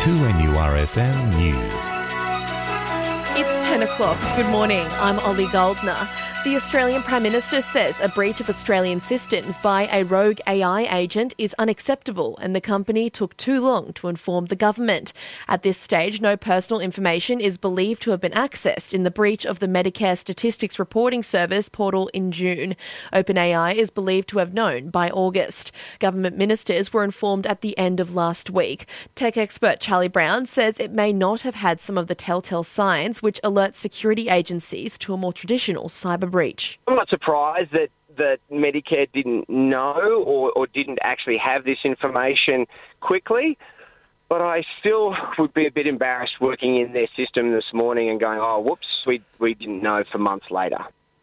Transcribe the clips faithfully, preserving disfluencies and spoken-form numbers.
two N U R F M News. It's ten o'clock. Good morning. I'm Ollie Goldner. The Australian Prime Minister says a breach of Australian systems by a rogue A I agent is unacceptable and the company took too long to inform the government. At this stage, no personal information is believed to have been accessed in the breach of the Medicare Statistics Reporting Service portal in June. OpenAI is believed to have known by August. Government ministers were informed at the end of last week. Tech expert Charlie Brown says it may not have had some of the telltale signs which alert security agencies to a more traditional cyber breach. I'm not surprised that, that Medicare didn't know or, or didn't actually have this information quickly, but I still would be a bit embarrassed working in their system this morning and going, oh, whoops, we, we didn't know for months later.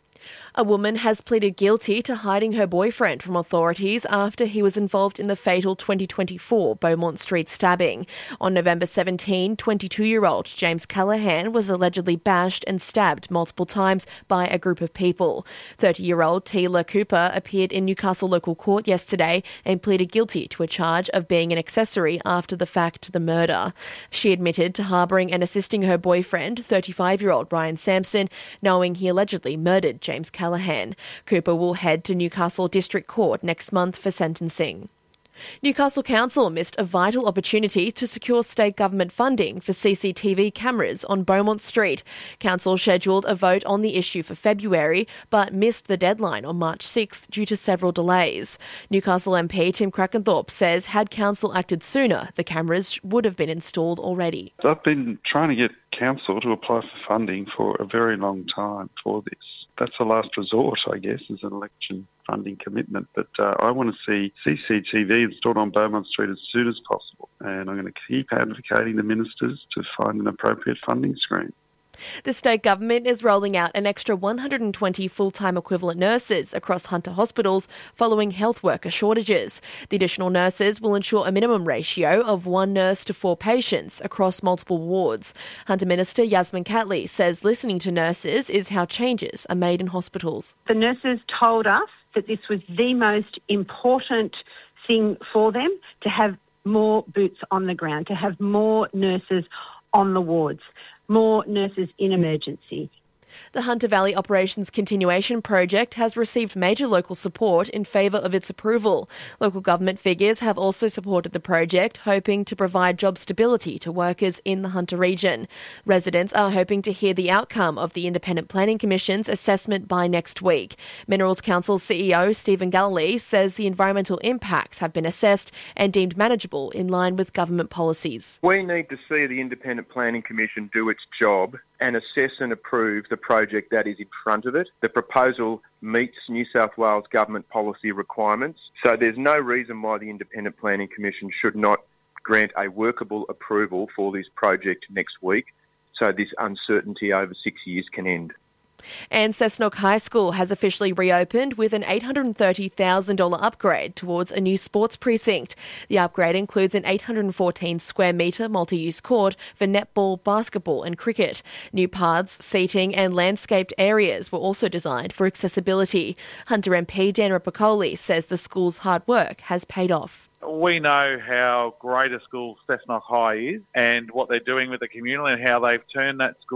A woman has pleaded guilty to hiding her boyfriend from authorities after he was involved in the fatal twenty twenty-four Beaumont Street stabbing. On November seventeenth, twenty-two-year-old James Callaghan was allegedly bashed and stabbed multiple times by a group of people. thirty-year-old Tila Cooper appeared in Newcastle local court yesterday and pleaded guilty to a charge of being an accessory after the fact to the murder. She admitted to harbouring and assisting her boyfriend, thirty-five-year-old Brian Sampson, knowing he allegedly murdered James Callaghan. Cooper will head to Newcastle District Court next month for sentencing. Newcastle Council missed a vital opportunity to secure state government funding for C C T V cameras on Beaumont Street. Council scheduled a vote on the issue for February, but missed the deadline on March sixth due to several delays. Newcastle M P Tim Crackenthorpe says had Council acted sooner, the cameras would have been installed already. I've been trying to get Council to apply for funding for a very long time for this. That's a last resort, I guess, as an election funding commitment. But uh, I want to see C C T V installed on Beaumont Street as soon as possible. And I'm going to keep advocating the ministers to find an appropriate funding stream. The state government is rolling out an extra one hundred twenty full-time equivalent nurses across Hunter hospitals following health worker shortages. The additional nurses will ensure a minimum ratio of one nurse to four patients across multiple wards. Hunter Minister Yasmin Catley says listening to nurses is how changes are made in hospitals. The nurses told us that this was the most important thing for them, to have more boots on the ground, to have more nurses on the wards, more nurses in emergency. The Hunter Valley Operations Continuation Project has received major local support in favour of its approval. Local government figures have also supported the project, hoping to provide job stability to workers in the Hunter region. Residents are hoping to hear the outcome of the Independent Planning Commission's assessment by next week. Minerals Council C E O Stephen Galilee says the environmental impacts have been assessed and deemed manageable in line with government policies. We need to see the Independent Planning Commission do its job and assess and approve the project that is in front of it. The proposal meets New South Wales government policy requirements, so there's no reason why the Independent Planning Commission should not grant a workable approval for this project next week, so this uncertainty over six years can end. And Cessnock High School has officially reopened with an eight hundred thirty thousand dollars upgrade towards a new sports precinct. The upgrade includes an eight hundred fourteen square metre multi-use court for netball, basketball and cricket. New paths, seating and landscaped areas were also designed for accessibility. Hunter M P Dan Rapicoli says the school's hard work has paid off. We know how great a school Cessnock High is and what they're doing with the community and how they've turned that school